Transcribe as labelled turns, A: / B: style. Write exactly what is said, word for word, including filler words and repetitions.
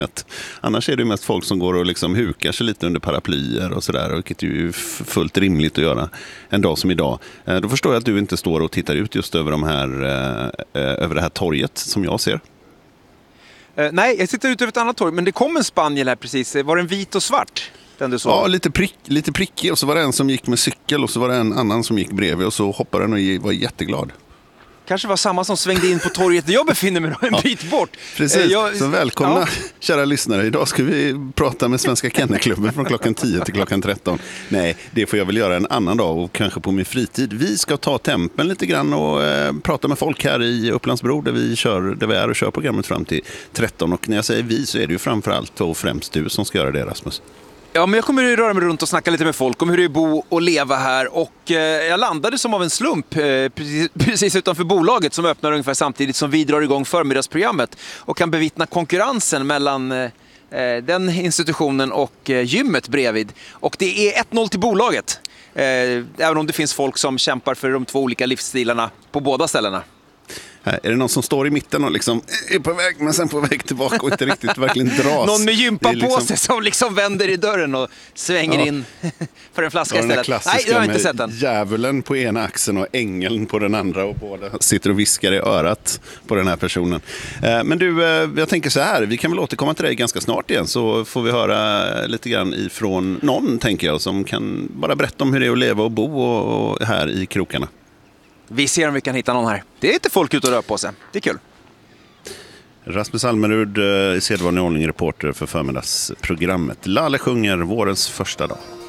A: Annars är det mest folk som går och liksom hukar sig lite under paraplyer och sådär, vilket är ju fullt rimligt att göra en dag som idag. Då förstår jag att du inte står och tittar ut just över, de här, över det här torget som jag ser.
B: Uh, nej, jag sitter ute över ett annat torg, men det kom en spaniel här precis. Var den vit och svart? Den du såg?
A: Ja, lite, prick, lite prickig, och så var det en som gick med cykel och så var det en annan som gick bredvid och så hoppade den och var jätteglad.
B: Kanske var samma som svängde in på torget där jag befinner mig då, en
A: ja,
B: bit bort.
A: Precis,
B: jag,
A: så välkomna
B: ja.
A: kära lyssnare. Idag ska vi prata med Svenska Kennelklubben från klockan tio till klockan tretton. Nej, det får jag väl göra en annan dag och kanske på min fritid. Vi ska ta tempen lite grann och eh, prata med folk här i Upplandsbro där vi, kör, där vi är och kör programmet fram till tretton. Och när jag säger vi så är det ju framförallt och främst du som ska göra det, Rasmus.
B: Ja, men jag kommer att röra mig runt och snacka lite med folk om hur det är att bo och leva här. Och eh, jag landade som av en slump eh, precis, precis utanför bolaget som öppnar ungefär samtidigt som vi drar igång förmiddagsprogrammet. Och kan bevittna konkurrensen mellan eh, den institutionen och eh, gymmet bredvid. Och det är ett noll till bolaget. Eh, även om det finns folk som kämpar för de två olika livsstilarna på båda ställena.
A: Här är det någon som står i mitten och liksom är på väg, men sen på väg tillbaka och inte riktigt verkligen dras.
B: Någon med gympa
A: liksom...
B: på sig som liksom vänder i dörren och svänger ja. in för en flaska
A: ja,
B: istället.
A: Nej,
B: jag har inte sett den.
A: Djävulen på ena axeln och ängeln på den andra och båda sitter och viskar i örat på den här personen. Men du, jag tänker så här, vi kan väl återkomma till dig ganska snart igen, så får vi höra lite grann ifrån någon, tänker jag, som kan bara berätta om hur det är att leva och bo och, och här i krokarna.
B: Vi ser om vi kan hitta någon här. Det är inte folk ute och rör på sig. Det är kul.
A: Rasmus Almerud, i sedvanlig ordning reporter för förmiddagsprogrammet. Lalle sjunger vårens första dag.